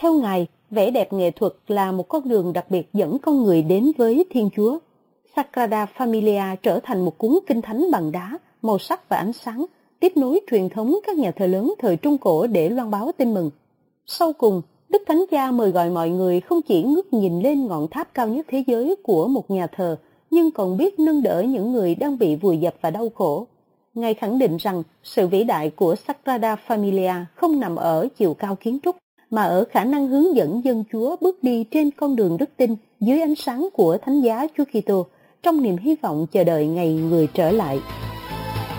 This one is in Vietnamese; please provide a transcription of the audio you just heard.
Theo Ngài, vẻ đẹp nghệ thuật là một con đường đặc biệt dẫn con người đến với Thiên Chúa. Sagrada Familia trở thành một cuốn kinh thánh bằng đá, màu sắc và ánh sáng, tiếp nối truyền thống các nhà thờ lớn thời Trung Cổ để loan báo tin mừng. Sau cùng, Đức Thánh Cha mời gọi mọi người không chỉ ngước nhìn lên ngọn tháp cao nhất thế giới của một nhà thờ, nhưng còn biết nâng đỡ những người đang bị vùi dập và đau khổ. Ngài khẳng định rằng sự vĩ đại của Sagrada Familia không nằm ở chiều cao kiến trúc, mà ở khả năng hướng dẫn dân Chúa bước đi trên con đường đức tin dưới ánh sáng của Thánh giá Chúa Kitô, trong niềm hy vọng chờ đợi ngày Người trở lại.